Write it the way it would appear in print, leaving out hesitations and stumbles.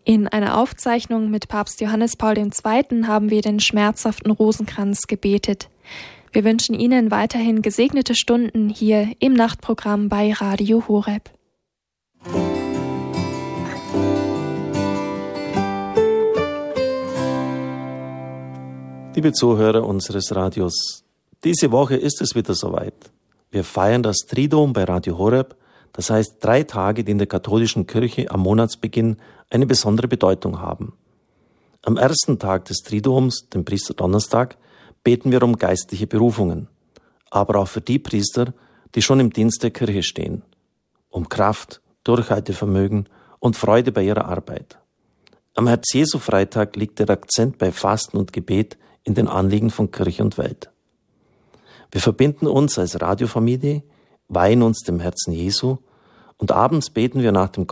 In einer Aufzeichnung mit Papst Johannes Paul II. Haben wir den schmerzhaften Rosenkranz gebetet. Wir wünschen Ihnen weiterhin gesegnete Stunden hier im Nachtprogramm bei Radio Horeb. Liebe Zuhörer unseres Radios, diese Woche ist es wieder soweit. Wir feiern das Triduum bei Radio Horeb, das heißt 3 Tage, die in der katholischen Kirche am Monatsbeginn eine besondere Bedeutung haben. Am ersten Tag des Triduums, dem Priesterdonnerstag, beten wir um geistliche Berufungen, aber auch für die Priester, die schon im Dienst der Kirche stehen, um Kraft, Durchhaltevermögen und Freude bei ihrer Arbeit. Am Herz-Jesu-Freitag liegt der Akzent bei Fasten und Gebet in den Anliegen von Kirche und Welt. Wir verbinden uns als Radiofamilie, weihen uns dem Herzen Jesu und abends beten wir nach dem